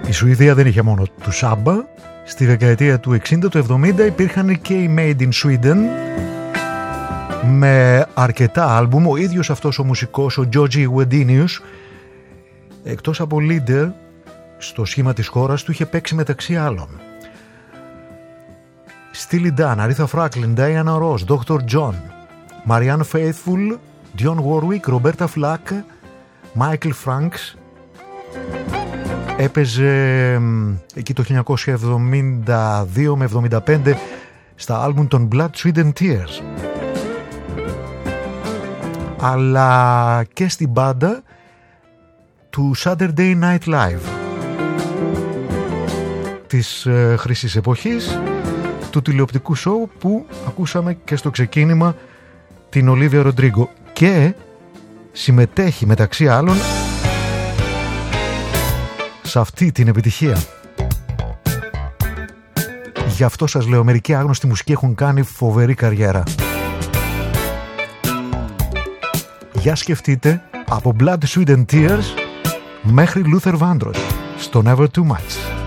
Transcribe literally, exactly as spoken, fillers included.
Η Σουηδία δεν είχε μόνο του Σάμπα. Στη δεκαετία του εξήντα, του εβδομήντα υπήρχαν και οι Made in Sweden με αρκετά άλμπουμ. Ο ίδιος αυτός ο μουσικός, ο Georgi Wedinius, εκτός από leader στο σχήμα της χώρας του, είχε παίξει μεταξύ άλλων Steely Dan, Aretha Franklin, Diana Ross, Doctor John, Marianne Faithfull, Dionne Warwick, Roberta Flack, Michael Franks. Έπαιζε εκεί το χίλια εννιακόσια εβδομήντα δύο με εβδομήντα πέντε στα άλμπουμ των Blood, Sweat and Tears, αλλά και στην μπάντα του Saturday Night Live της ε, χρυσής εποχής του τηλεοπτικού σοου που ακούσαμε και στο ξεκίνημα την Ολίβια Ροντρίγκο, και συμμετέχει μεταξύ άλλων σε αυτή την επιτυχία. Γι' αυτό σας λέω, μερικοί άγνωστοι μουσικοί έχουν κάνει φοβερή καριέρα. Για σκεφτείτε, από Blood, Sweat and Tears μέχρι Luther Vandross στο Never Too Much.